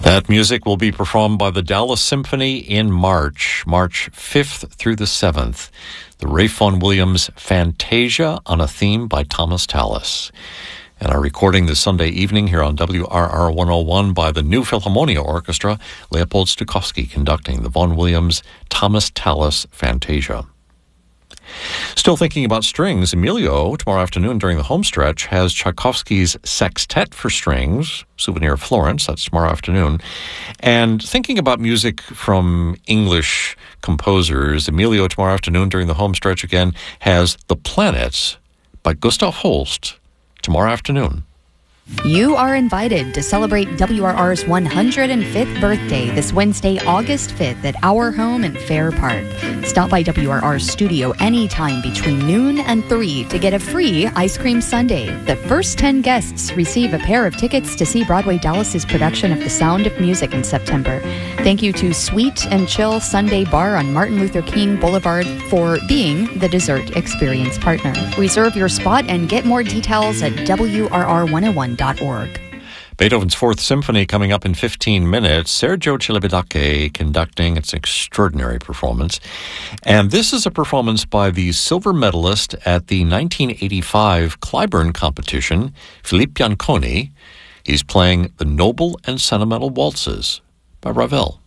That music will be performed by the Dallas Symphony in March 5th through the 7th. The Ralph Vaughan Williams Fantasia on a theme by Thomas Tallis. And our recording this Sunday evening here on WRR 101 by the New Philharmonia Orchestra, Leopold Stokowski conducting the Vaughan Williams Thomas Tallis Fantasia. Still thinking about strings, Emilio, tomorrow afternoon during the homestretch, has Tchaikovsky's Sextet for Strings, Souvenir of Florence, that's tomorrow afternoon. And thinking about music from English composers, Emilio, tomorrow afternoon during the homestretch again, has The Planets by Gustav Holst, tomorrow afternoon. You are invited to celebrate WRR's 105th birthday this Wednesday, August 5th at our home in Fair Park. Stop by WRR's studio anytime between noon and 3 to get a free ice cream sundae. The first 10 guests receive a pair of tickets to see Broadway Dallas's production of The Sound of Music in September. Thank you to Sweet and Chill Sunday Bar on Martin Luther King Boulevard for being the dessert experience partner. Reserve your spot and get more details at WRR101.org. Beethoven's Fourth Symphony coming up in 15 minutes. Sergio Celibidache conducting. It's an extraordinary performance. And this is a performance by the silver medalist at the 1985 Clyburn competition, Philippe Bianconi. He's playing The Noble and Sentimental Waltzes by Ravel.